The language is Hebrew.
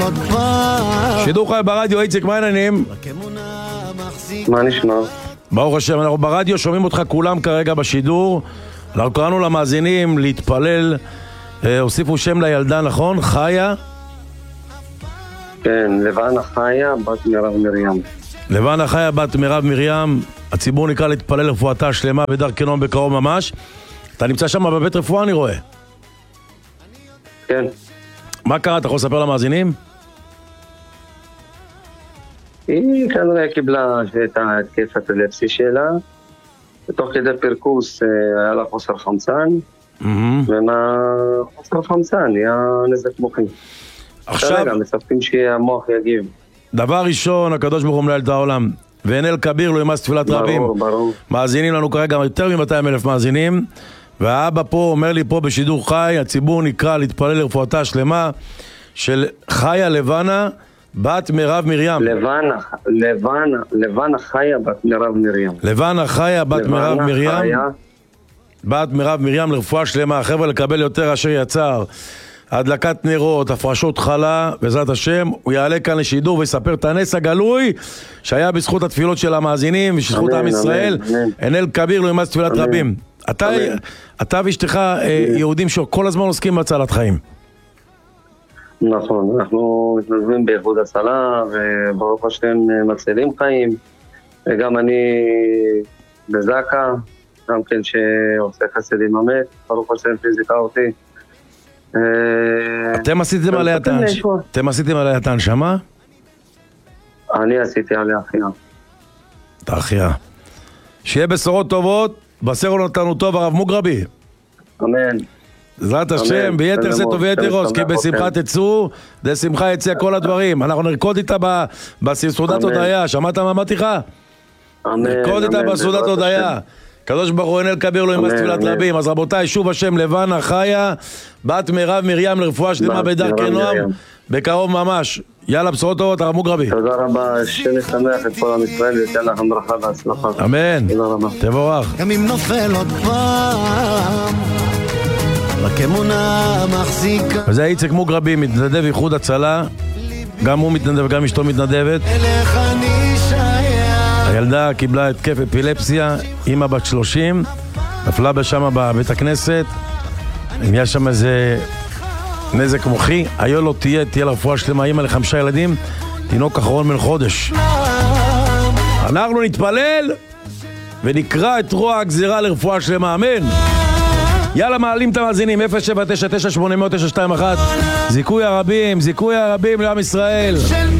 שידור חי ברדיו, איציק, מה העניינים? מה נשמע? ברוך השם, אנחנו ברדיו שומעים אותך כולם כרגע בשידור. אנחנו קראנו למאזינים להתפלל, הוסיפו שם לילדה, נכון? חיה? כן, לבנה חיה, בת מירב מרים. לבנה חיה, בת מירב מרים. הציבור נקרא להתפלל רפואתה שלמה בדרכי נועם בקרוב ממש. אתה נמצא שם בבית רפואה, אני רואה. כן. מה קרה? אתה יכול לספר למאזינים? היא כנראה קיבלה את ההתקף אפילפסי שלה, ותוך כדי פרקוס היה לה חוסר חמצן, ומהחוסר חמצן היה נזק מוחי. עכשיו רגע, מספקים שהמוח יגיב. דבר ראשון, הקדוש ברוך הוא מנהל את העולם, ואין אל כביר לא ימס תפילת רבים. ברור. מאזינים לנו כרגע יותר מ-200,000 מאזינים, והאבא פה אומר לי פה בשידור חי, הציבור נקרא להתפלל לרפואתה שלמה של חיה לבנה בת מירב מרים. לבנה חיה בת מירב מרים. לבנה חיה בת מירב מרים. בת מירב מרים לרפואה שלמה. חבר'ה, לקבל יותר אשר יצר. הדלקת נרות, הפרשות חלה, בעזרת השם, הוא יעלה כאן לשידור ויספר את הנס הגלוי שהיה בזכות התפילות של המאזינים ושזכות עם ישראל. אין אל כביר לא ימס תפילת רבים. אתה ואשתך יהודים שכל הזמן עוסקים בהצלת חיים. נכון, אנחנו מתנדבים באיחוד הצלה וברוך השם מצילים חיים, וגם אני בזקה, גם כן שעושה חסד עם המת, ברוך השם פיזיקה אותי. אתם עשיתם עליה את ההנשמה? אני עשיתי עליה החייאה. את החייאה. שיהיה בשורות טובות, בסרו נתנו טוב הרב מוגרבי. אמן. בעזרת השם, ביתר שאת וביתר ראש, כי בשמחה תצאו, בשמחה יצא כל הדברים. אנחנו נרקוד איתה בסעודת הודיה, שמעת מה אמרתי לך? נרקוד איתה בסעודת הודיה. קדוש ברוך הוא אין אל כביר לא ימס תפילת רבים. אז רבותיי, שוב השם, לבנה חיה, בת מירב מרים לרפואה שלמה בדרכי נועם, בקרוב ממש. יאללה, בשורות טובות, הרב מוגרבי. תודה רבה, שנשמח את כל עם ישראל ויתן לכם ברכה והצלחה. אמן. תודה רבה. תבורך. גם אם נופל עוד פעם רק אמונה מחזיקה. וזה איציק מוגרבי, מתנדב איחוד הצלה, גם הוא מתנדב וגם אשתו מתנדבת. הילדה קיבלה התקף אפילפסיה, אמא בת 30, נפלה בשמה בבית הכנסת, יש שם איזה נזק מוחי, היה לו תהיה לה רפואה שלמה, אמא ל5 ילדים, תינוק אחרון בן חודש. אנחנו נתפלל ונקרא את רוע הגזירה לרפואה שלמה, אמן. יאללה, מעלים את המאזינים 079-980-921. זיכוי הרבים לעם ישראל.